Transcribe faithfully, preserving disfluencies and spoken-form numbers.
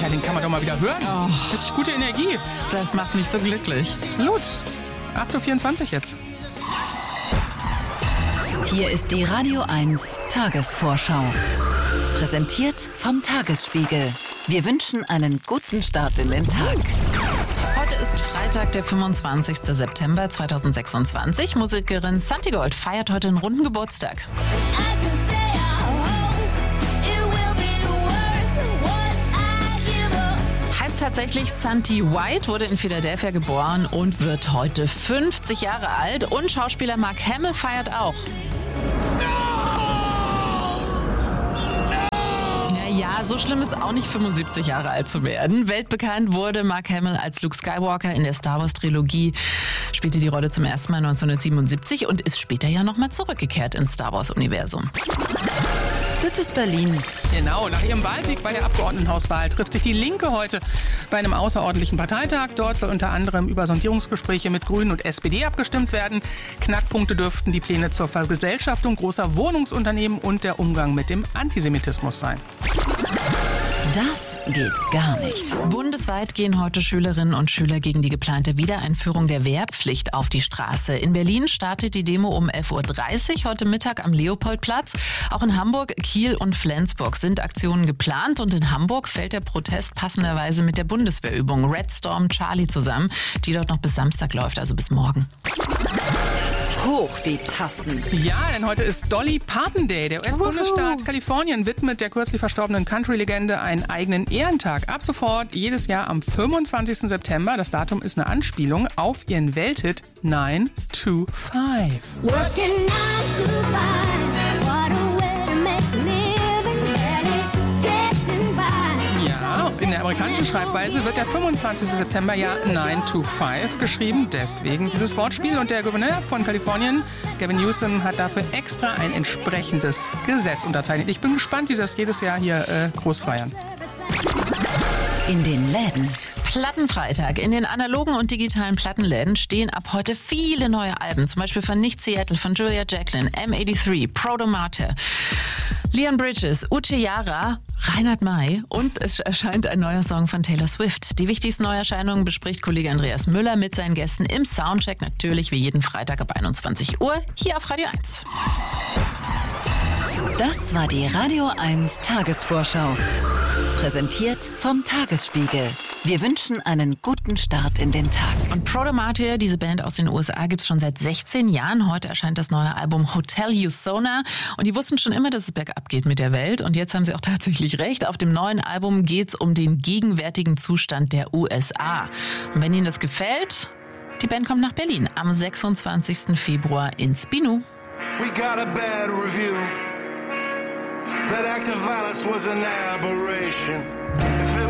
Ja, den kann man doch mal wieder hören. Oh, Richtig gute Energie. das macht mich so glücklich. Absolut. acht Uhr vierundzwanzig jetzt. Hier ist die Radio eins Tagesvorschau. Präsentiert vom Tagesspiegel. Wir wünschen einen guten Start in den Tag. Heute ist Freitag, der fünfundzwanzigster September zweitausendsechsundzwanzig. Musikerin Santi Gold feiert heute einen runden Geburtstag. Heißt tatsächlich Santi White, wurde in Philadelphia geboren und wird heute fünfzig Jahre alt. Und Schauspieler Mark Hamill feiert auch. Ja, so schlimm ist auch nicht, fünfundsiebzig Jahre alt zu werden. Weltbekannt wurde Mark Hamill als Luke Skywalker in der Star Wars Trilogie, spielte die Rolle zum ersten Mal neunzehnhundertsiebenundsiebzig und ist später ja nochmal zurückgekehrt ins Star Wars Universum. Das ist Berlin. Genau, nach ihrem Wahlsieg bei der Abgeordnetenhauswahl trifft sich die Linke heute bei einem außerordentlichen Parteitag. Dort soll unter anderem über Sondierungsgespräche mit Grünen und S P D abgestimmt werden. Knackpunkte dürften die Pläne zur Vergesellschaftung großer Wohnungsunternehmen und der Umgang mit dem Antisemitismus sein. Das geht gar nicht. Bundesweit gehen heute Schülerinnen und Schüler gegen die geplante Wiedereinführung der Wehrpflicht auf die Straße. In Berlin startet die Demo um elf Uhr dreißig heute Mittag am Leopoldplatz. Auch in Hamburg, Kiel und Flensburg sind Aktionen geplant. Und in Hamburg fällt der Protest passenderweise mit der Bundeswehrübung Red Storm Charlie zusammen, die dort noch bis Samstag läuft, also bis morgen. Hoch die Tassen. Ja, denn heute ist Dolly Parton Day. Der U S-Bundesstaat Kalifornien widmet der kürzlich verstorbenen Country-Legende einen eigenen Ehrentag. Ab sofort jedes Jahr am fünfundzwanzigsten September. Das Datum ist eine Anspielung auf ihren Welthit nine to five. Working nine to five, what a way to make a living, barely getting by. Ja, und in der amerikanischen Schreibweise wird der fünfundzwanzigsten September ja nine to five geschrieben. Deswegen dieses Wortspiel. Und der Gouverneur von Kalifornien, Gavin Newsom, hat dafür extra ein entsprechendes Gesetz unterzeichnet. Ich bin gespannt, wie sie das jedes Jahr hier äh, groß feiern. In den Läden. Plattenfreitag. In den analogen und digitalen Plattenläden stehen ab heute viele neue Alben. Zum Beispiel von Nicht Seattle, von Julia Jacqueline, M dreiundachtzig, Proto Marte, Leon Bridges, Uche Jara, Reinhard May und es erscheint ein neuer Song von Taylor Swift. Die wichtigsten Neuerscheinungen bespricht Kollege Andreas Müller mit seinen Gästen im Soundcheck, natürlich wie jeden Freitag ab einundzwanzig Uhr hier auf Radio eins. Das war die Radio eins Tagesvorschau. Präsentiert vom Tagesspiegel. Wir wünschen einen guten Start in den Tag. Und Proto Marte, diese Band aus den U S A, gibt's schon seit sechzehn Jahren. Heute erscheint das neue Album Hotel Usona. Und die wussten schon immer, dass es bergab geht mit der Welt. Und jetzt haben sie auch tatsächlich recht. Auf dem neuen Album geht's um den gegenwärtigen Zustand der U S A. Und wenn Ihnen das gefällt, die Band kommt nach Berlin am sechsundzwanzigsten Februar ins Binu. We got a bad review. That act of violence was an aberration.